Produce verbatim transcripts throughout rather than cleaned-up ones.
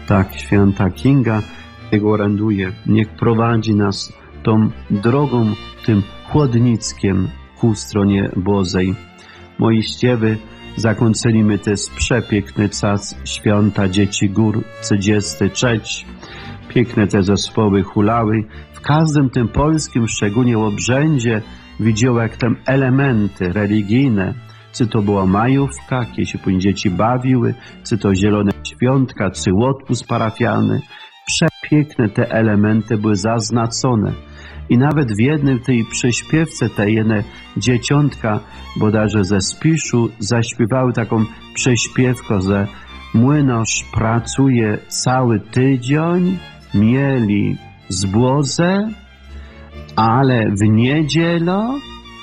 Tak, święta Kinga Jego oręduje. Niech prowadzi nas tą drogą, tym chłodnickiem ku stronie Bożej. Moi ściewy, zakończyliśmy też przepiękny czas Świąta Dzieci Gór, trzydziesty trzeci. Piękne te zespoły hulały. W każdym tym polskim, szczególnie obrzędzie, widział jak tam elementy religijne. Czy to była majówka, kiedy się później dzieci bawiły, czy to zielone świątka, czy odpust parafialny. Przepiękne te elementy były zaznaczone. I nawet w jednym tej prześpiewce, te jedne dzieciątka, bodajże ze Spiszu, zaśpiewały taką prześpiewkę, że młynarz pracuje cały tydzień, mieli zboże, ale w niedzielę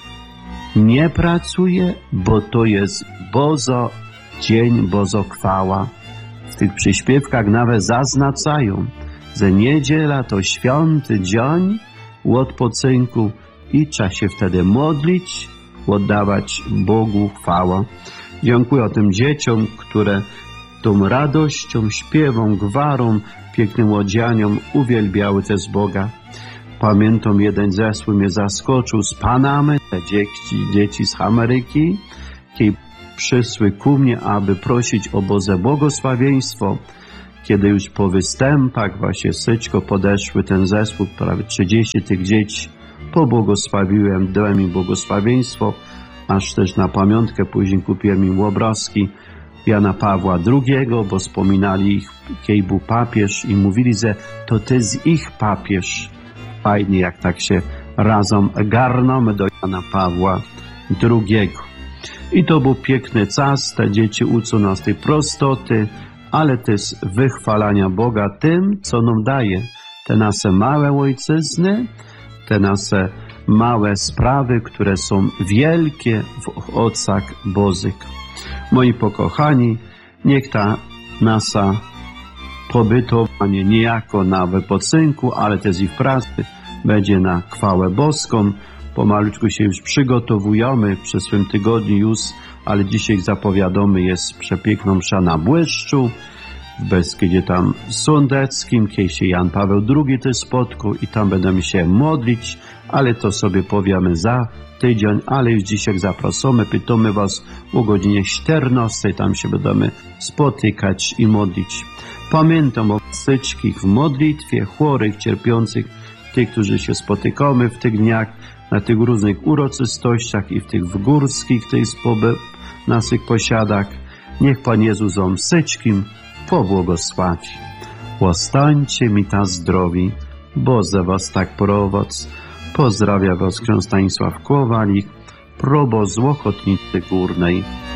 nie pracuje, bo to jest Bozo dzień, Bozo chwała. W tych przyśpiewkach nawet zaznaczają, że niedziela to święty dzień odpoczynku i trzeba się wtedy modlić, oddawać Bogu chwałę. Dziękuję tym dzieciom, które tą radością, śpiewą, gwarą, pięknym odzianiem uwielbiały też Boga. Pamiętam, jeden zespół mnie zaskoczył z Panamy, te dzieci, dzieci z Ameryki, kiedy przyszły ku mnie, aby prosić o Boże błogosławieństwo. Kiedy już po występach właśnie syćko podeszły ten zespół, prawie trzydzieści tych dzieci, pobłogosławiłem, dałem im błogosławieństwo, aż też na pamiątkę później kupiłem im obrazki Jana Pawła drugiego, bo wspominali ich, kiedy był papież i mówili, że to ty jest ich papież. Fajnie, jak tak się razem garnąmy do Jana Pawła drugiego. I to był piękny czas, te dzieci uczą nas tej prostoty, ale też wychwalania Boga tym, co nam daje. Te nasze małe ojczyzny, te nasze małe sprawy, które są wielkie w oczach Bożych. Moi pokochani, niech ta nasza pobytowanie niejako na wypoczynku, ale też i w pracy będzie na chwałę boską. Pomalutku się już przygotowujemy w przyszłym tygodniu już, ale dzisiaj zapowiadamy jest przepiękną msza na Błyszczu, w Beskidzie tam Sądeckim, kiedy się Jan Paweł drugi też spotkał i tam będziemy się modlić, ale to sobie powiemy za tydzień, ale już dzisiaj zapraszamy, pytamy was o godzinie czternastej, tam się będziemy spotykać i modlić. Pamiętam o wszystkich w modlitwie, chorych, cierpiących, tych, którzy się spotykamy w tych dniach, na tych różnych uroczystościach i w tych w górskich, tych spoby, naszych posiadach. Niech Pan Jezus wam wszystkim pobłogosławi. Ostańcie mi ta zdrowi, Boże was tak prowadź. Pozdrawia was ksiądz Stanisław Kowalik, proboszcz Łochotnicy Górnej.